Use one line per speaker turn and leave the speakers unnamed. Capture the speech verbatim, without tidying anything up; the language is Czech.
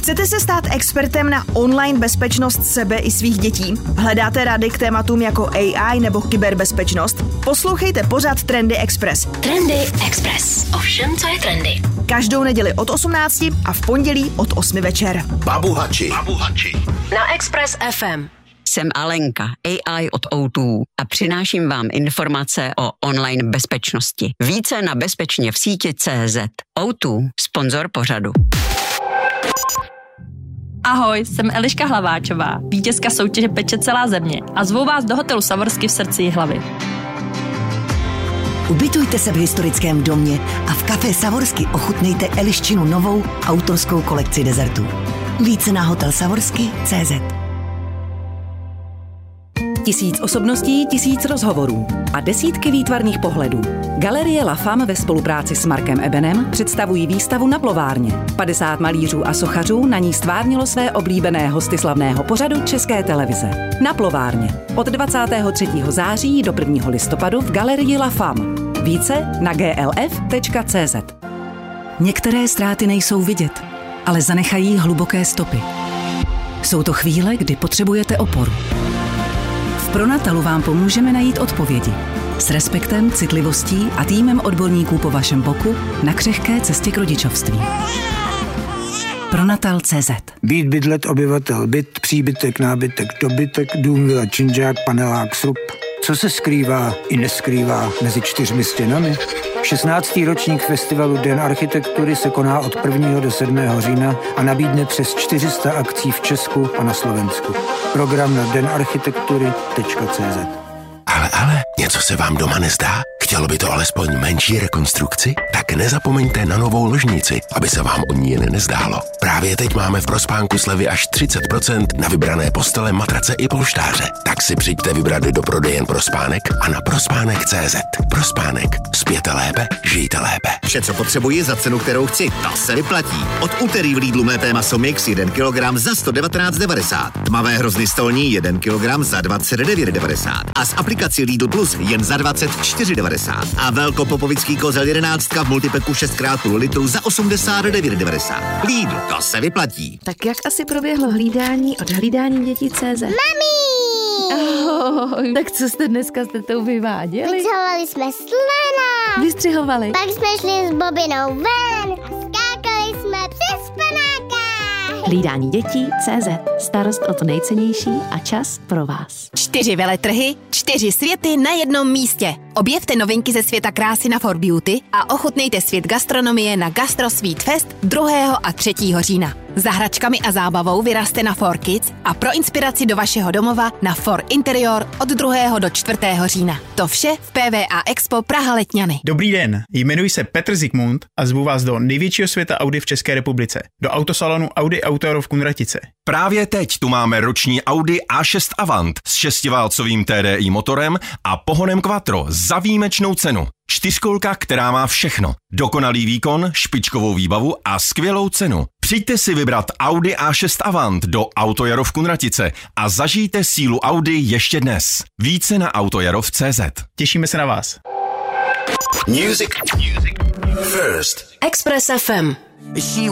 Chcete se stát expertem na online bezpečnost sebe i svých dětí? Hledáte rady k tématům jako A I nebo kyberbezpečnost? Poslouchejte pořad Trendy Express.
Trendy Express. Ovšem, co je trendy.
Každou neděli od osmnácti a v pondělí od osmi večer.
Babuhači. Babuhači.
Na Express F M.
Jsem Alenka, A I od O dva a přináším vám informace o online bezpečnosti. Více na bezpečně v síti tečka cé zet. O dva, sponzor pořadu.
Ahoj, jsem Eliška Hlaváčová, vítězka soutěže Peče celá země a zvu vás do hotelu Savorsky v srdci Jihlavy.
Ubytujte se v historickém domě a v kafé Savorsky ochutnejte Eliščinu novou autorskou kolekci dezertů. Více na hotel savorsky tečka cé zet.
Tisíc osobností, tisíc rozhovorů a desítky výtvarných pohledů. Galerie La Femme ve spolupráci s Markem Ebenem představují výstavu Na plovárně. padesát malířů a sochařů na ní stvárnilo své oblíbené hosty slavného pořadu České televize. Na plovárně. Od dvacátého třetího září do prvního listopadu v Galerii La Femme. Více na g l f tečka cé zet. Některé ztráty nejsou vidět, ale zanechají hluboké stopy. Jsou to chvíle, kdy potřebujete oporu. V Pronatalu vám pomůžeme najít odpovědi. S respektem, citlivostí a týmem odborníků po vašem boku na křehké cestě k rodičovství. Pronatal tečka cé zet.
Být, bydlet, obyvatel, byt, příbytek, nábytek, dobytek, dům, vila, činžák, panelák, srub. Co se skrývá i neskrývá mezi čtyřmi stěnami? šestnáctý ročník festivalu Den architektury se koná od prvního do sedmého října a nabídne přes čtyři sta akcí v Česku a na Slovensku. Program na den architektury tečka cé zet.
Ale, ale, něco se vám doma nezdá? Chtělo by to alespoň menší rekonstrukci? Tak nezapomeňte na novou ložnici, aby se vám od ní jen nezdálo. Právě teď máme v Prospánku slevy až třicet procent na vybrané postele, matrace i polštáře. Tak si přijďte vybrat do prodejen Prospánek a na prospánek tečka cé zet. Prospánek. Spěte lépe, žijte lépe.
Vše, co potřebuji za cenu, kterou chci, to se vyplatí. Od úterý v Lidlu mlété maso mix jeden kilogram za sto devatenáct devadesát. Tmavé hrozny stolní jeden kilogram za dvacet devět devadesát. A s aplikací Lidl Plus jen za dvacet čtyři devadesát. A velkopopovický kozel jedenáctka v multipeku šest krát půl litru za osmdesát devět devadesát. Lidl, to se vyplatí.
Tak jak asi proběhlo hlídání od hlídání dětí tečka cé zet?
Mami!
Oh, tak co jste dneska s tetou vyváděli?
Vystřihovali jsme slona.
Vystřihovali.
Pak jsme šli s Bobinou ven a skákali jsme přes panáka.
Hlídání dětí tečka cé zet. Starost o to nejcennější a čas pro vás.
Čtyři veletrhy, čtyři světy na jednom místě. Objevte novinky ze světa krásy na For Beauty a ochutnejte svět gastronomie na Gastro Sweet Fest druhého a třetího října. Za hračkami a zábavou vyrazte na For Kids a pro inspiraci do vašeho domova na For Interior od druhého do čtvrtého října. To vše v P V A Expo Praha Letňany.
Dobrý den, jmenuji se Petr Zikmund a zvu vás do největšího světa Audi v České republice, do autosalonu Audi Auto Euro v Kunratice.
Právě teď tu máme roční Audi A šest Avant s šestiválcovým T D I motorem a pohonem Quattro za výjimečnou cenu. Čtyřkolka, která má všechno. Dokonalý výkon, špičkovou výbavu a skvělou cenu. Přijďte si vybrat Audi A šest Avant do Autojaro v Kunratice a zažijte sílu Audi ještě dnes. Více na autojarov tečka cé zet.
Těšíme se na vás.
Music. Music. First.
Express F M.